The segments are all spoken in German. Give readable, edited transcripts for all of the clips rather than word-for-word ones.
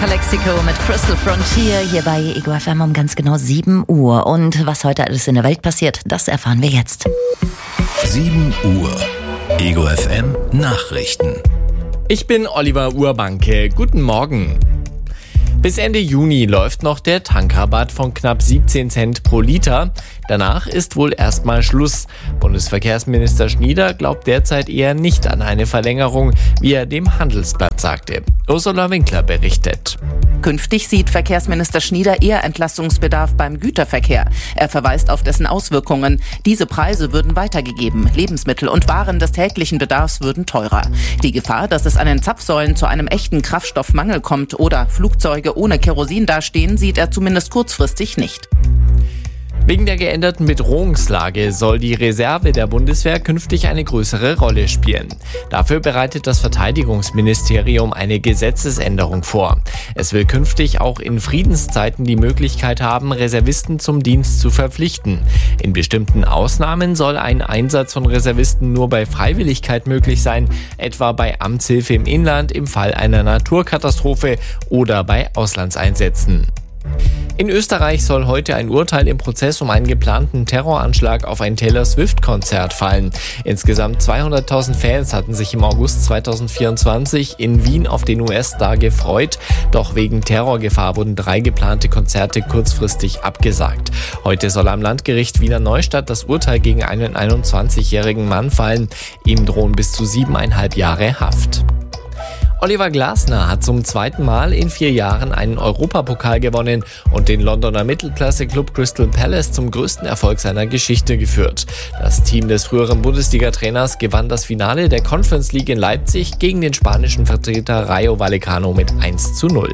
Calexico mit Crystal Frontier hier bei Ego FM um ganz genau 7 Uhr. Und was heute alles in der Welt passiert, das erfahren wir jetzt. 7 Uhr. Ego FM Nachrichten. Ich bin Oliver Urbanke. Guten Morgen. Bis Ende Juni läuft noch der Tankrabatt von knapp 17 Cent pro Liter. Danach ist wohl erstmal Schluss. Bundesverkehrsminister Schnieder glaubt derzeit eher nicht an eine Verlängerung, wie er dem Handelsblatt sagte. Ursula Winkler berichtet. Künftig sieht Verkehrsminister Schnieder eher Entlastungsbedarf beim Güterverkehr. Er verweist auf dessen Auswirkungen. Diese Preise würden weitergegeben. Lebensmittel und Waren des täglichen Bedarfs würden teurer. Die Gefahr, dass es an den Zapfsäulen zu einem echten Kraftstoffmangel kommt oder Flugzeuge ohne Kerosin dastehen, sieht er zumindest kurzfristig nicht. Wegen der geänderten Bedrohungslage soll die Reserve der Bundeswehr künftig eine größere Rolle spielen. Dafür bereitet das Verteidigungsministerium eine Gesetzesänderung vor. Es will künftig auch in Friedenszeiten die Möglichkeit haben, Reservisten zum Dienst zu verpflichten. In bestimmten Ausnahmen soll ein Einsatz von Reservisten nur bei Freiwilligkeit möglich sein, etwa bei Amtshilfe im Inland im Fall einer Naturkatastrophe oder bei Auslandseinsätzen. In Österreich soll heute ein Urteil im Prozess um einen geplanten Terroranschlag auf ein Taylor Swift-Konzert fallen. Insgesamt 200.000 Fans hatten sich im August 2024 in Wien auf den US-Star gefreut. Doch wegen Terrorgefahr wurden 3 geplante Konzerte kurzfristig abgesagt. Heute soll am Landgericht Wiener Neustadt das Urteil gegen einen 21-jährigen Mann fallen. Ihm drohen bis zu 7,5 Jahre Haft. Oliver Glasner hat zum 2. Mal in 4 Jahren einen Europapokal gewonnen und den Londoner Mittelklasse-Club Crystal Palace zum größten Erfolg seiner Geschichte geführt. Das Team des früheren Bundesliga-Trainers gewann das Finale der Conference League in Leipzig gegen den spanischen Vertreter Rayo Vallecano mit 1:0.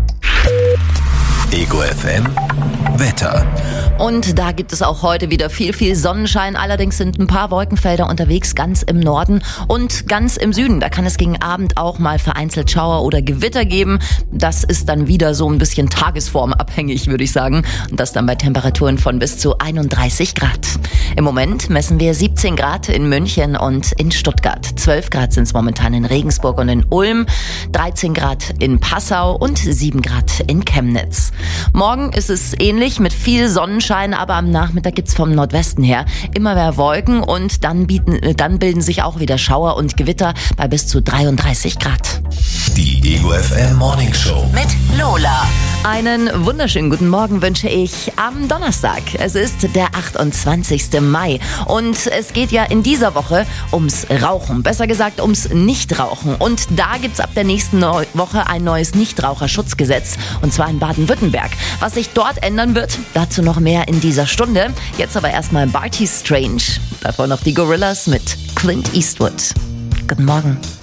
Ego FM Wetter. Und da gibt es auch heute wieder viel Sonnenschein. Allerdings sind ein paar Wolkenfelder unterwegs, ganz im Norden und ganz im Süden. Da kann es gegen Abend auch mal vereinzelt Schauer oder Gewitter geben. Das ist dann wieder so ein bisschen tagesformabhängig, würde ich sagen. Und das dann bei Temperaturen von bis zu 31 Grad. Im Moment messen wir 17 Grad in München und in Stuttgart. 12 Grad sind es momentan in Regensburg und in Ulm. 13 Grad in Passau und 7 Grad in Chemnitz. Morgen ist es ähnlich mit viel Sonnenschein, aber am Nachmittag gibt's vom Nordwesten her immer mehr Wolken und dann bilden sich auch wieder Schauer und Gewitter bei bis zu 33 Grad. Die Ego FM Morning Show mit Lola. Einen wunderschönen guten Morgen wünsche ich am Donnerstag. Es ist der 28. Mai und es geht ja in dieser Woche ums Rauchen, besser gesagt ums Nichtrauchen. Und da gibt's ab der nächsten Woche ein neues Nichtraucherschutzgesetz und zwar in Baden-Württemberg. Was sich dort ändern wird, dazu noch mehr in dieser Stunde. Jetzt aber erstmal Barty Strange. Davor noch die Gorillas mit Clint Eastwood. Guten Morgen.